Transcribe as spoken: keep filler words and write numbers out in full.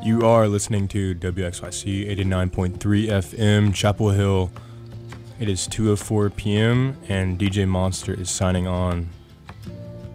You are listening to W X Y C eighty-nine point three F M, Chapel Hill. It is two oh four p.m. and D J Monster is signing on.